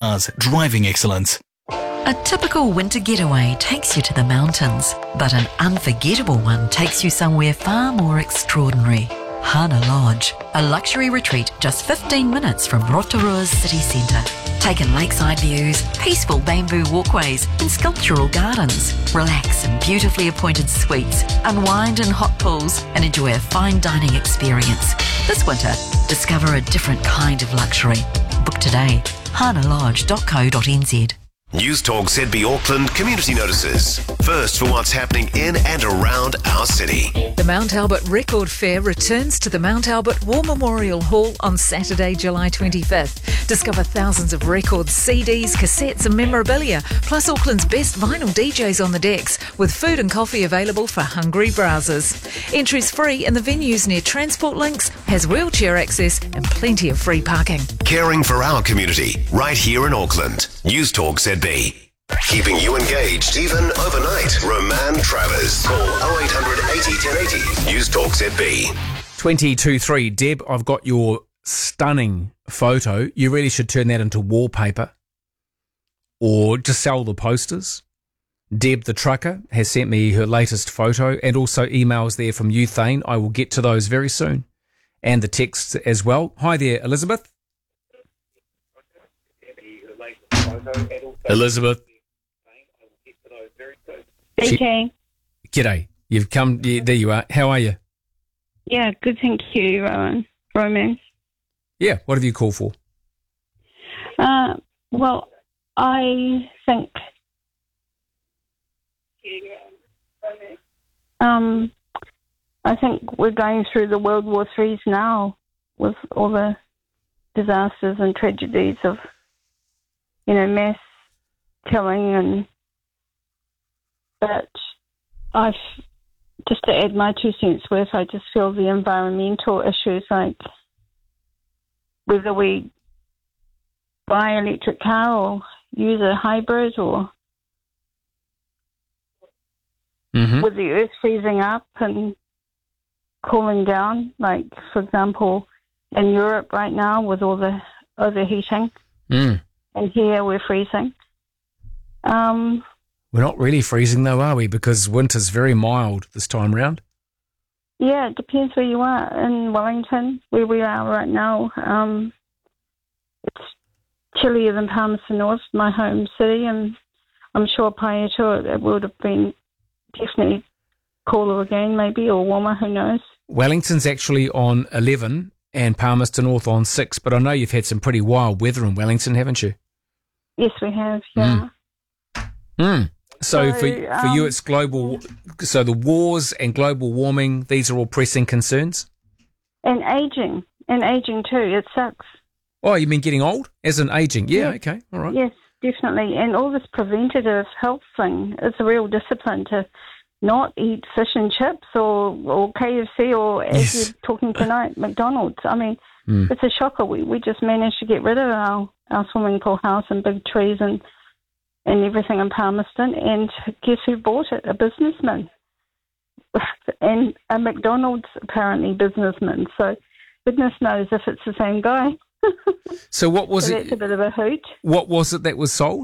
cars, driving excellence. A typical winter getaway takes you to the mountains, but an unforgettable one takes you somewhere far more extraordinary. Hana Lodge, a luxury retreat just 15 minutes from Rotorua's city centre. Take in lakeside views, peaceful bamboo walkways and sculptural gardens. Relax in beautifully appointed suites, unwind in hot pools and enjoy a fine dining experience. This winter, discover a different kind of luxury. Book today, hanalodge.co.nz. News Talk ZB Auckland community notices. First for what's happening in and around our city. The Mount Albert Record Fair returns to the Mount Albert War Memorial Hall on Saturday, July 25th. Discover thousands of records, CDs, cassettes and memorabilia, plus Auckland's best vinyl DJs on the decks, with food and coffee available for hungry browsers. Entry's free and the venues near Transport Links, has wheelchair access and plenty of free parking. Caring for our community, right here in Auckland. News Talk ZB. Keeping you engaged even overnight. Roman Travers. Call 0800 80 1080. News Talk ZB. 22.3. Deb, I've got your stunning photo. You really should turn that into wallpaper or just sell the posters. Deb the trucker has sent me her latest photo and also emails there from you, Thane. I will get to those very soon. And the texts as well. Hi there, Elizabeth. Elizabeth. Speaking. G'day. You've come. Yeah, there you are. How are you? Yeah, good, thank you, Roman. Yeah, what have you called for? Well, I think we're going through the World War IIIs now with all the disasters and tragedies of, mass killing but just to add my 2 cents worth, I just feel the environmental issues, like whether we buy an electric car or use a hybrid or with the earth freezing up and cooling down, like, for example, in Europe right now with all the overheating. And here we're freezing. We're not really freezing though, are we? Because winter's very mild this time round. Yeah, it depends where you are. In Wellington, where we are right now, it's chillier than Palmerston North, my home city, and I'm sure prior to it would have been definitely cooler again, maybe, or warmer, who knows. Wellington's actually on 11 and Palmerston North on 6, but I know you've had some pretty wild weather in Wellington, haven't you? Yes, we have, yeah. So for you, it's global. So the wars and global warming, these are all pressing concerns? And aging too. It sucks. Oh, you mean getting old? As in aging? Yeah, yes. Okay, all right. Yes, definitely. And all this preventative health thing is a real discipline to not eat fish and chips or KFC or, as you're talking tonight, McDonald's. I mean, it's a shocker. We just managed to get rid of our swimming pool house and big trees and everything in Palmerston. And guess who bought it? A businessman. And a McDonald's, apparently, businessman. So goodness knows if it's the same guy. So what was it? That's a bit of a hoot. What was it that was sold?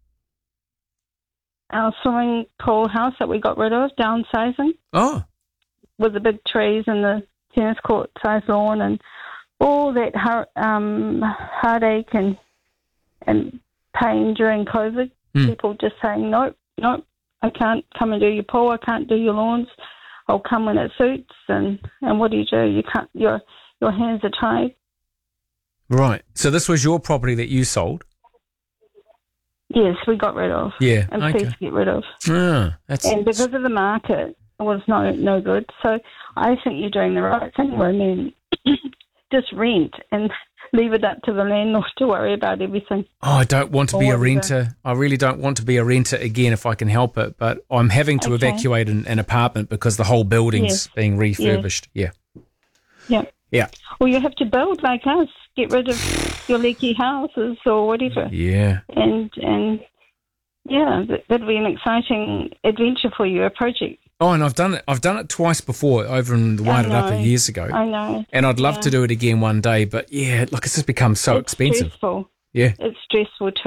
Our swimming pool house that we got rid of, downsizing. Oh. With the big trees and the tennis court size lawn and all that heartache and pain during COVID. People just saying, nope, I can't come and do your pool, I can't do your lawns. I'll come when it suits. And what do? You can't. Your hands are tied. Right. So this was your property that you sold? Yes, we got rid of. Yeah, and pleased to get rid of. And because of the market, it was no good. So I think you're doing the right thing, Roman. Just rent and leave it up to the landlord to worry about everything. Oh, I don't want to be a renter. I really don't want to be a renter again if I can help it. But I'm having to evacuate an apartment because the whole building's being refurbished. Yeah. Yeah. Well, you have to build like us. Get rid of your leaky houses or whatever. Yeah. And yeah, that'd be an exciting adventure for you, a project. Oh, and I've done it twice before over in the Wairarapa years ago. I know. And I'd love to do it again one day, but yeah, look, it's just become so expensive. Stressful. Yeah. It's stressful too.